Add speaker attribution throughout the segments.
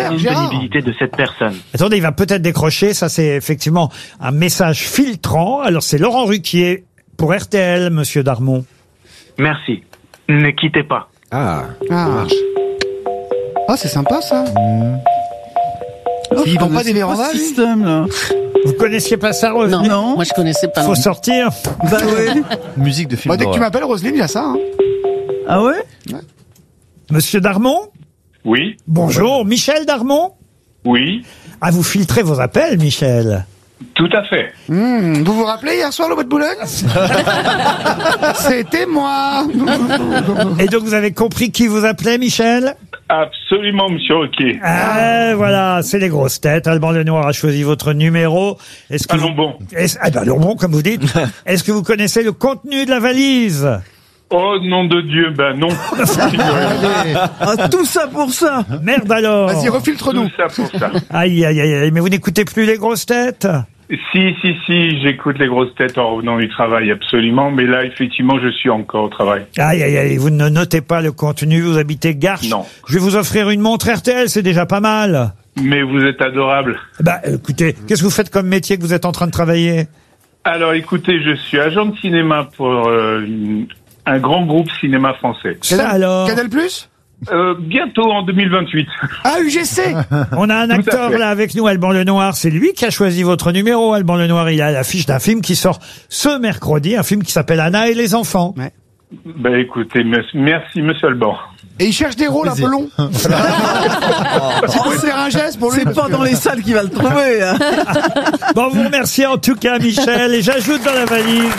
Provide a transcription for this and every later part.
Speaker 1: Gérard.
Speaker 2: disponibilité de cette personne.
Speaker 3: Attendez, il va peut-être décrocher. Ça, c'est effectivement un message filtrant. Alors, c'est Laurent Ruquier pour RTL, monsieur Darmon.
Speaker 2: Merci. Ne quittez pas.
Speaker 1: Ah, c'est sympa ça. Ils vont pas des vérandas, lui.
Speaker 4: Système, là.
Speaker 3: Vous connaissiez pas ça, Roselyne?
Speaker 4: Non.
Speaker 5: Moi, je connaissais pas.
Speaker 3: Faut sortir.
Speaker 4: Bah ouais.
Speaker 6: Musique de film
Speaker 1: Bah, dès que tu
Speaker 6: d'horreur.
Speaker 1: m'appelles Roselyne, il y a ça. Hein.
Speaker 4: Ah ouais?
Speaker 3: Monsieur Darmon?
Speaker 7: Oui,
Speaker 3: Bonjour. Michel Darmon?
Speaker 7: oui,
Speaker 3: Ah, vous filtrez vos appels, Michel.
Speaker 7: tout à fait.
Speaker 1: Vous vous rappelez hier soir le bois de Boulogne? C'était moi.
Speaker 3: Et donc, vous avez compris qui vous appelait, Michel?
Speaker 7: Absolument, monsieur Ruquier.
Speaker 3: Ah, voilà, c'est les grosses têtes. Alban Lenoir a choisi votre numéro. Est-ce que
Speaker 7: Allons bon.
Speaker 3: allons bon, comme vous dites. Est-ce que vous connaissez le contenu de la valise?
Speaker 7: Oh, nom de Dieu, ben non.
Speaker 4: Ah, tout ça pour ça.
Speaker 3: Merde alors.
Speaker 1: Vas-y, refiltre-nous.
Speaker 7: Tout ça pour ça.
Speaker 3: Aïe, aïe, aïe, aïe. Mais vous n'écoutez plus les grosses têtes?
Speaker 7: Si, j'écoute les grosses têtes en revenant du travail, absolument. Mais là, effectivement, je suis encore au travail.
Speaker 3: Aïe, aïe, aïe. Vous ne notez pas le contenu. Vous habitez Garches.
Speaker 7: Non.
Speaker 3: Je vais vous offrir une montre RTL. C'est déjà pas mal.
Speaker 7: Mais vous êtes adorable.
Speaker 3: Bah, écoutez, qu'est-ce que vous faites comme métier que vous êtes en train de travailler?
Speaker 7: Alors, écoutez, je suis agent de cinéma pour un grand groupe cinéma français.
Speaker 3: Ça alors.
Speaker 1: Canal Plus?
Speaker 7: Bientôt en 2028.
Speaker 1: Ah, UGC.
Speaker 3: On a un
Speaker 7: Tout à
Speaker 3: acteur
Speaker 7: fait.
Speaker 3: là avec nous, Alban Lenoir. C'est lui qui a choisi votre numéro. Alban Lenoir, il a l'affiche d'un film qui sort ce mercredi, un film qui s'appelle Anna et les enfants.
Speaker 7: Ben écoutez, merci monsieur Alban.
Speaker 1: Et il cherche des rôles un peu longs. Si vous pouvez faire un geste pour lui.
Speaker 4: C'est pas dans les salles qu'il va le trouver. Hein.
Speaker 3: Bon, vous remerciez en tout cas, Michel. Et j'ajoute dans la valise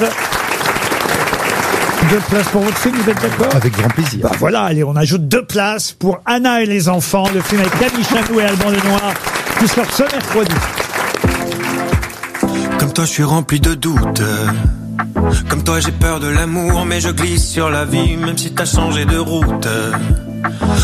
Speaker 3: 2 places pour votre film, vous êtes d'accord?
Speaker 6: Avec grand plaisir.
Speaker 3: Bah voilà, allez, on ajoute 2 places pour Anna et les enfants, le film avec Camille Chamou et Alban Lenoir, qui sort ce mercredi.
Speaker 8: Comme toi je suis rempli de doutes. Comme toi j'ai peur de l'amour, mais je glisse sur la vie même si t'as changé de route.